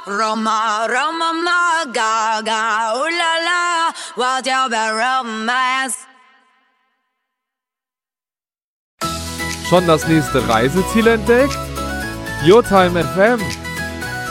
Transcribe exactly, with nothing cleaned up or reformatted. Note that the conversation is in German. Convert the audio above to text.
Roma, Roma, ma, Gaga, ooh la la, what's your bad romance? Schon das nächste Reiseziel entdeckt? Your Time F M.